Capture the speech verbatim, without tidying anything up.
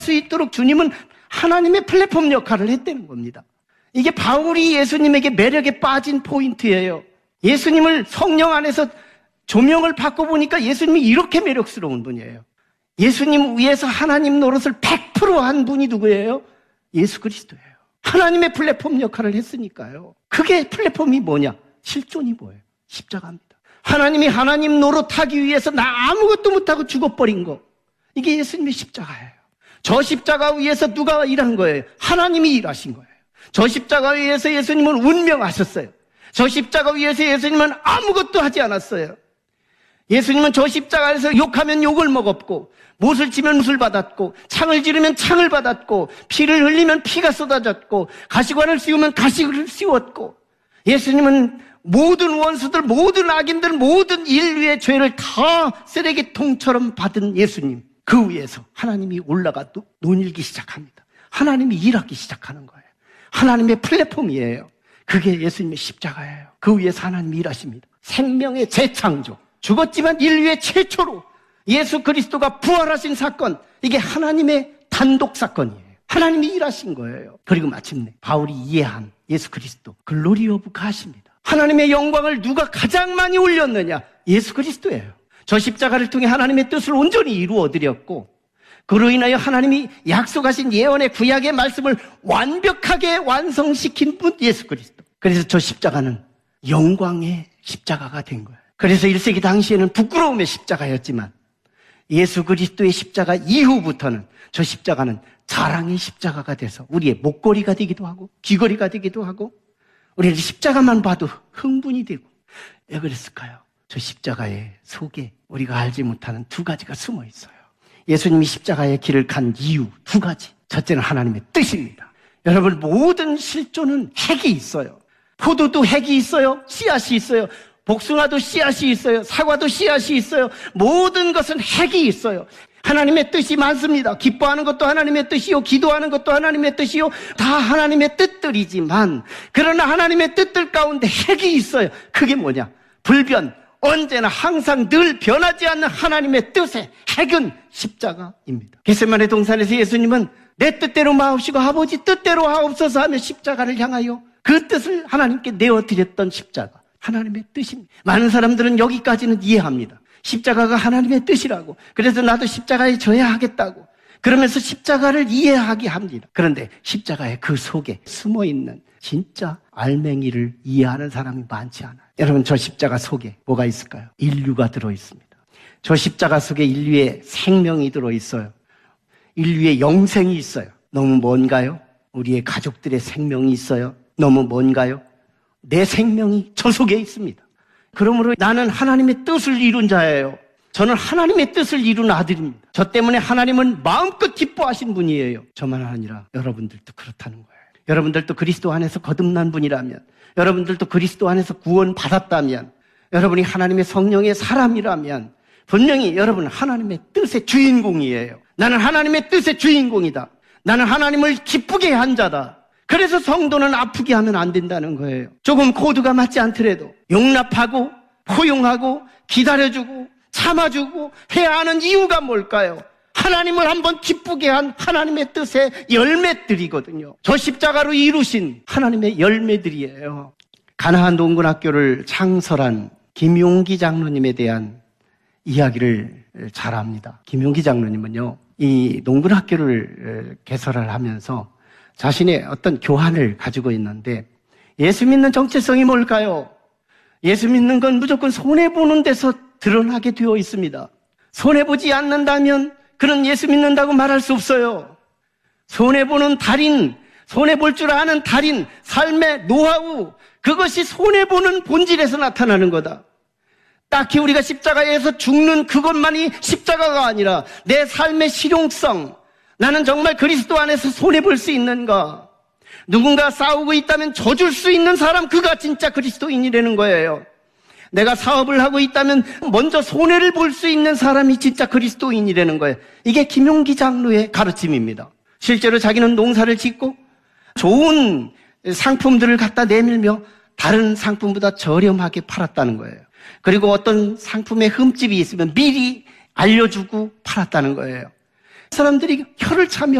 수 있도록 주님은 하나님의 플랫폼 역할을 했다는 겁니다. 이게 바울이 예수님에게 매력에 빠진 포인트예요. 예수님을 성령 안에서 조명을 받고 보니까 예수님이 이렇게 매력스러운 분이에요. 예수님 위에서 하나님 노릇을 백 퍼센트 한 분이 누구예요? 예수 그리스도예요. 하나님의 플랫폼 역할을 했으니까요. 그게 플랫폼이 뭐냐? 실존이 뭐예요? 십자가입니다. 하나님이 하나님 노릇하기 위해서 나 아무것도 못하고 죽어버린 거, 이게 예수님의 십자가예요. 저 십자가 위에서 누가 일한 거예요? 하나님이 일하신 거예요. 저 십자가 위에서 예수님은 운명하셨어요. 저 십자가 위에서 예수님은 아무것도 하지 않았어요. 예수님은 저 십자가에서 욕하면 욕을 먹었고, 못을 치면 못을 받았고, 창을 지르면 창을 받았고, 피를 흘리면 피가 쏟아졌고, 가시관을 씌우면 가시를 씌웠고, 예수님은 모든 원수들, 모든 악인들, 모든 인류의 죄를 다 쓰레기통처럼 받은 예수님, 그 위에서 하나님이 올라가 논일기 시작합니다. 하나님이 일하기 시작하는 거예요. 하나님의 플랫폼이에요. 그게 예수님의 십자가예요. 그 위에서 하나님이 일하십니다. 생명의 재창조, 죽었지만 인류의 최초로 예수 그리스도가 부활하신 사건, 이게 하나님의 단독 사건이에요. 하나님이 일하신 거예요. 그리고 마침내 바울이 이해한 예수 그리스도, 글로리 오브 갓입니다. 하나님의 영광을 누가 가장 많이 올렸느냐? 예수 그리스도예요. 저 십자가를 통해 하나님의 뜻을 온전히 이루어드렸고, 그로 인하여 하나님이 약속하신 예언의 구약의 말씀을 완벽하게 완성시킨 분, 예수 그리스도. 그래서 저 십자가는 영광의 십자가가 된 거예요. 그래서 일 세기 당시에는 부끄러움의 십자가였지만 예수 그리스도의 십자가 이후부터는 저 십자가는 자랑의 십자가가 돼서 우리의 목걸이가 되기도 하고 귀걸이가 되기도 하고, 우리는 십자가만 봐도 흥분이 되고. 왜 그랬을까요? 저 십자가의 속에 우리가 알지 못하는 두 가지가 숨어 있어요. 예수님이 십자가의 길을 간 이유 두 가지. 첫째는 하나님의 뜻입니다. 여러분, 모든 실존은 핵이 있어요. 포도도 핵이 있어요. 씨앗이 있어요. 복숭아도 씨앗이 있어요. 사과도 씨앗이 있어요. 모든 것은 핵이 있어요. 하나님의 뜻이 많습니다. 기뻐하는 것도 하나님의 뜻이요, 기도하는 것도 하나님의 뜻이요, 다 하나님의 뜻들이지만, 그러나 하나님의 뜻들 가운데 핵이 있어요. 그게 뭐냐? 불변, 언제나 항상 늘 변하지 않는 하나님의 뜻의 핵은 십자가입니다. 겟세마네 동산에서 예수님은 내 뜻대로 마옵시고 아버지 뜻대로 하옵소서 하며 십자가를 향하여 그 뜻을 하나님께 내어드렸던 십자가, 하나님의 뜻입니다. 많은 사람들은 여기까지는 이해합니다. 십자가가 하나님의 뜻이라고, 그래서 나도 십자가에 져야 하겠다고, 그러면서 십자가를 이해하게 합니다. 그런데 십자가의 그 속에 숨어있는 진짜 알맹이를 이해하는 사람이 많지 않아요. 여러분, 저 십자가 속에 뭐가 있을까요? 인류가 들어있습니다. 저 십자가 속에 인류의 생명이 들어있어요. 인류의 영생이 있어요. 너무 뭔가요? 우리의 가족들의 생명이 있어요. 너무 뭔가요? 내 생명이 저 속에 있습니다. 그러므로 나는 하나님의 뜻을 이룬 자예요. 저는 하나님의 뜻을 이룬 아들입니다. 저 때문에 하나님은 마음껏 기뻐하신 분이에요. 저만 아니라 여러분들도 그렇다는 거예요. 여러분들도 그리스도 안에서 거듭난 분이라면, 여러분들도 그리스도 안에서 구원받았다면, 여러분이 하나님의 성령의 사람이라면 분명히 여러분은 하나님의 뜻의 주인공이에요. 나는 하나님의 뜻의 주인공이다. 나는 하나님을 기쁘게 한 자다. 그래서 성도는 아프게 하면 안 된다는 거예요. 조금 코드가 맞지 않더라도 용납하고 포용하고 기다려주고 참아주고 해야 하는 이유가 뭘까요? 하나님을 한번 기쁘게 한 하나님의 뜻의 열매들이거든요. 저 십자가로 이루신 하나님의 열매들이에요. 가나안 농군학교를 창설한 김용기 장로님에 대한 이야기를 잘 압니다. 김용기 장로님은요, 이 농군학교를 개설을 하면서 자신의 어떤 교환을 가지고 있는데, 예수 믿는 정체성이 뭘까요? 예수 믿는 건 무조건 손해보는 데서 드러나게 되어 있습니다. 손해보지 않는다면 그는 예수 믿는다고 말할 수 없어요. 손해보는 달인, 손해볼 줄 아는 달인, 삶의 노하우, 그것이 손해보는 본질에서 나타나는 거다. 딱히 우리가 십자가에서 죽는 그것만이 십자가가 아니라 내 삶의 실용성, 나는 정말 그리스도 안에서 손해볼 수 있는가? 누군가 싸우고 있다면 져줄 수 있는 사람, 그가 진짜 그리스도인이라는 거예요. 내가 사업을 하고 있다면 먼저 손해를 볼 수 있는 사람이 진짜 그리스도인이라는 거예요. 이게 김용기 장로의 가르침입니다. 실제로 자기는 농사를 짓고 좋은 상품들을 갖다 내밀며 다른 상품보다 저렴하게 팔았다는 거예요. 그리고 어떤 상품에 흠집이 있으면 미리 알려주고 팔았다는 거예요. 사람들이 혀를 차며